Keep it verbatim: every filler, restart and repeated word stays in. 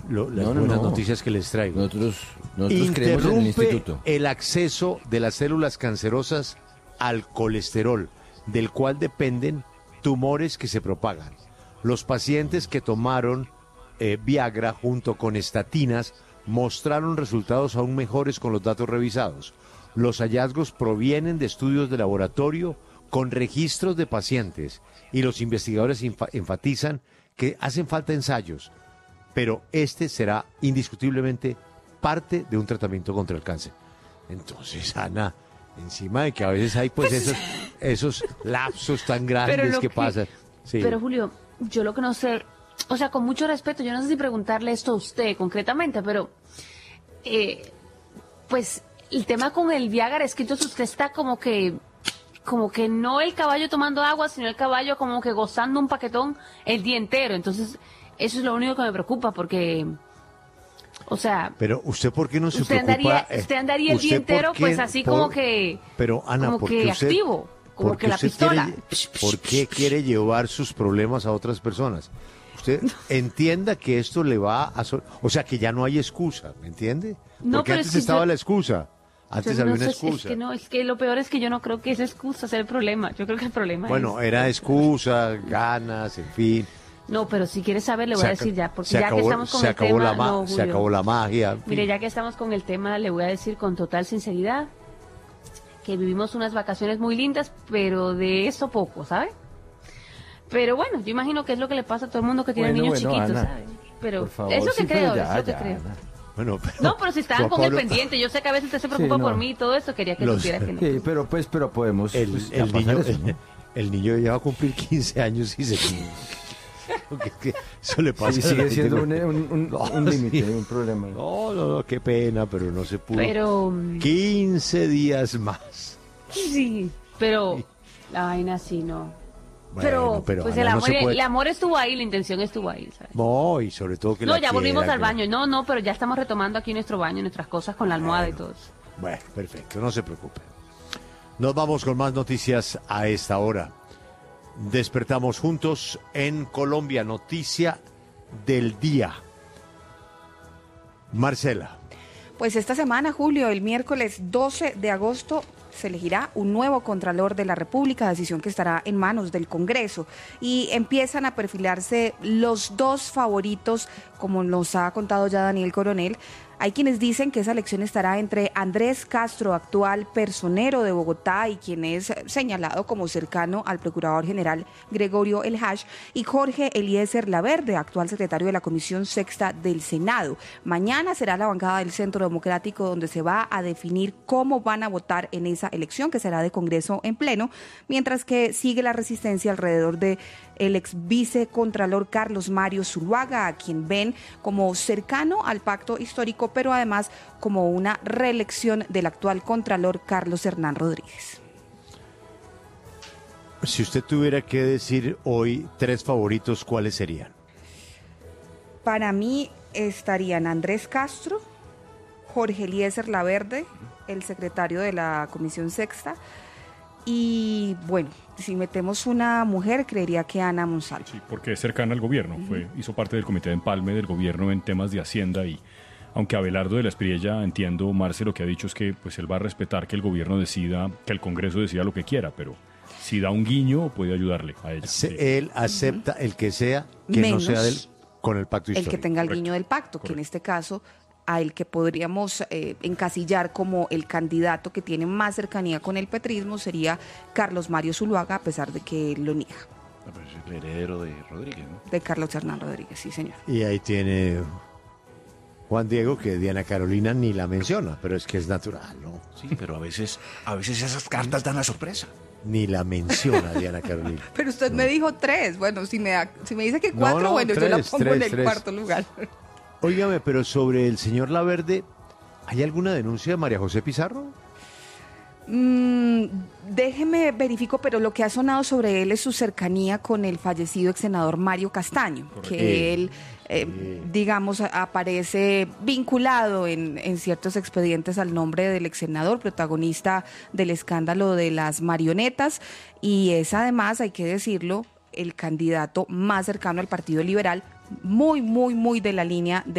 lo, las No, no, buenas no. noticias que les traigo. Nosotros, nosotros creemos en el Interrumpe instituto. el acceso de las células cancerosas al colesterol, del cual dependen tumores que se propagan. Los pacientes que tomaron eh, Viagra junto con estatinas mostraron resultados aún mejores con los datos revisados. Los hallazgos provienen de estudios de laboratorio con registros de pacientes y los investigadores enfa- enfatizan que hacen falta ensayos, pero este será indiscutiblemente parte de un tratamiento contra el cáncer. Entonces, Ana, encima de que a veces hay pues esos, esos lapsos tan grandes que, que pasan. Sí. Pero Julio, yo lo que no sé, o sea, con mucho respeto, yo no sé si preguntarle esto a usted concretamente, pero eh, pues el tema con el Viagra es que entonces usted está como que, como que no el caballo tomando agua, sino el caballo como que gozando un paquetón el día entero. Entonces, eso es lo único que me preocupa, porque, o sea, Pero usted, ¿por qué no se usted preocupa? andaría, usted andaría el ¿Usted día por entero qué- pues así por- como que, Pero Ana, como ¿por que qué usted, activo, como porque que la usted pistola. quiere- ¿por qué quiere llevar sus problemas a otras personas? Usted entienda que esto le va a... so- O sea, que ya no hay excusa, ¿me entiende? No, Porque pero antes es que estaba yo- la excusa. Antes Yo había no una sé si- excusa. Es que no, es que lo peor es que yo no creo que esa excusa sea el problema. Yo creo que el problema Bueno, es... era excusa, ganas, en fin. No, pero si quieres saber, le voy Se a aca- decir ya, porque se ya acabó, que estamos con se el acabó tema... la ma- no, se Julio. acabó la magia. en fin. Mire, ya que estamos con el tema, le voy a decir con total sinceridad que vivimos unas vacaciones muy lindas, pero de eso poco, ¿sabe? Pero bueno, yo imagino que es lo que le pasa a todo el mundo que tiene Bueno, niños bueno, chiquitos, Ana, ¿sabe? Pero por favor, es lo que sí, pero creo, ya, es lo que ya, creo. Ana. Bueno, pero, No, pero si estaban Juan con el Pablo- pendiente, yo sé que a veces usted se preocupa Sí, no. por mí y todo eso, quería que Los- supiera que no. Sí, pero pues, pero podemos El, pues, el ya pasar niño, eso, ¿no? el niño ya va a cumplir quince años y se... Porque es que eso le pasa Sí, a la sigue gente siendo con- un, un, un, No, un límite, sí. un problema. No, no, no, qué pena, pero no se pudo. Pero... mm, quince días más. Sí, pero la vaina sí, no. Bueno, pero, pero, pues Ana, el no amor, se puede- el amor estuvo ahí, la intención estuvo ahí, ¿sabes? No, y sobre todo que No, la ya volvimos quiera, al que- baño. No, no, pero ya estamos retomando aquí nuestro baño, nuestras cosas con la almohada y todo eso. Bueno, perfecto, no se preocupe. Nos vamos con más noticias a esta hora. Despertamos juntos en Colombia, noticia del día. Marcela. Pues esta semana, Julio, el miércoles doce de agosto, se elegirá un nuevo Contralor de la República, decisión que estará en manos del Congreso. Y empiezan a perfilarse los dos favoritos, como nos ha contado ya Daniel Coronel. Hay quienes dicen que esa elección estará entre Andrés Castro, actual personero de Bogotá y quien es señalado como cercano al Procurador General Gregorio El Hash, y Jorge Eliezer Laverde, actual secretario de la Comisión Sexta del Senado. Mañana será la bancada del Centro Democrático donde se va a definir cómo van a votar en esa elección, que será de Congreso en pleno, mientras que sigue la resistencia alrededor de el ex vicecontralor Carlos Mario Zuluaga, a quien ven como cercano al pacto histórico, pero además como una reelección del actual contralor Carlos Hernán Rodríguez. Si usted tuviera que decir hoy tres favoritos, ¿cuáles serían? Para mí estarían Andrés Castro, Jorge Eliezer Laverde, el secretario de la Comisión Sexta, y bueno, si metemos una mujer, creería que Ana Monsalvo. Sí, porque es cercana al gobierno, fue, hizo parte del comité de empalme del gobierno en temas de Hacienda y aunque Abelardo de la Espriella, entiendo, Marce, lo que ha dicho es que pues él va a respetar que el gobierno decida, que el Congreso decida lo que quiera, pero si da un guiño puede ayudarle a ella. Se- Sí. Él acepta el que sea, que Menos no sea del, con el pacto el histórico. que tenga el correcto, guiño del pacto, que en correcto. este caso a el que podríamos eh, encasillar como el candidato que tiene más cercanía con el petrismo sería Carlos Mario Zuluaga, a pesar de que él lo niega, No, pero es el heredero de Rodríguez, ¿no? de Carlos Hernán Rodríguez, sí señor. Y ahí tiene Juan Diego, que Diana Carolina ni la menciona, pero es que es natural, ¿no? Sí, pero a veces, a veces esas cartas dan la sorpresa. Ni la menciona Diana Carolina. Pero usted me dijo tres, bueno, si me, da- si me dice que No, cuatro, no, bueno, yo la tres, pongo tres, en el tres. cuarto lugar. Óigame, pero sobre el señor Laverde, ¿hay alguna denuncia de María José Pizarro? Mm, déjeme verifico, pero lo que ha sonado sobre él es su cercanía con el fallecido ex senador Mario Castaño, Correcto. que él, eh, Sí. digamos, a- aparece vinculado en, en ciertos expedientes al nombre del ex senador, protagonista del escándalo de las marionetas, y es además, hay que decirlo, el candidato más cercano al Partido Liberal, muy, muy, muy de la línea de